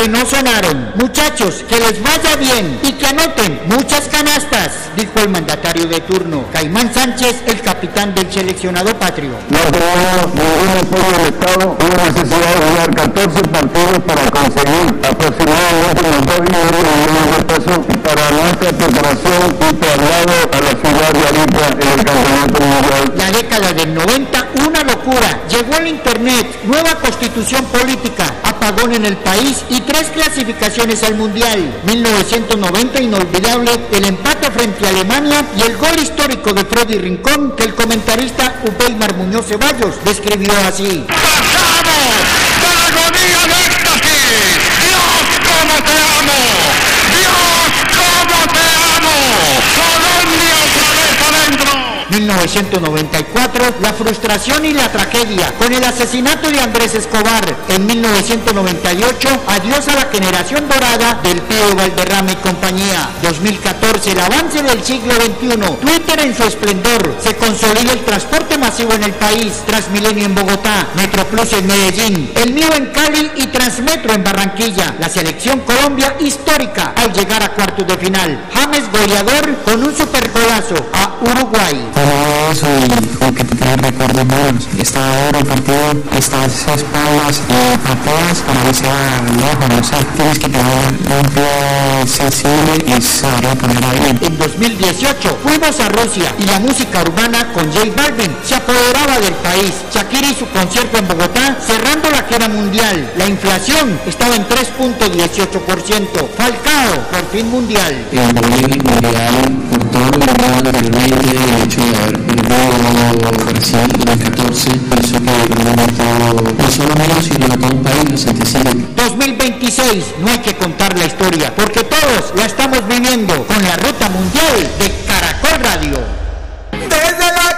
que no sonaron. Muchachos, que les vaya bien y que anoten muchas canastas, dijo el mandatario de turno, Caimán Sánchez, el capitán del seleccionado patrio. No tenemos ningún apoyo del Estado, una necesidad de jugar 14 partidos para conseguir aproximadamente unos 2 millones de pesos para nuestra preparación y traslado a la ciudad de Arica en el campeonato mundial. La década del 90, una locura. Llegó el internet, nueva constitución política, apagón en el país y 3 clasificaciones al mundial. 1990, inolvidable, el empate frente a Alemania y el gol histórico de Freddy Rincón que el comentarista Ubeimar Muñoz Ceballos describió así. ¡Pasamos! ¡Agonía de éxtasis! ¡Dios, cómo te amo! ¡Dios, cómo te amo! ¡Colombia otra vez adentro! 1994, la frustración y la tragedia con el asesinato de Andrés Escobar. En 1998, adiós a la generación dorada del Pío Valderrama y compañía. 2014, el avance del siglo XXI. Twitter en su esplendor. Se consolida el transporte masivo en el país. Transmilenio en Bogotá, Metroplus en Medellín, el mío en Cali y Transmetro en Barranquilla. La selección Colombia histórica al llegar a cuartos de final. James goleador con un supergolazo a Uruguay. Todo eso y como que te trae recuerdos buenos. Está ahora el partido, estas espaldas pateas para que sea lejos, no sé, tienes que tener un pie sensible y saber poner ahí. En 2018 fuimos a Rusia y la música urbana con J Balvin se apoderaba del país. Shakira y su concierto en Bogotá cerrando la gira mundial. La inflación estaba en 3.18%. Falcao, por fin mundial. El mundial, por todo lo mundial realmente, el hecho de haber ganado Brasil en el 14, hizo que no solo menos, sino a todo un país nos anticipen. 2026, no hay que contar la historia, porque todos la estamos viviendo con la ruta mundial de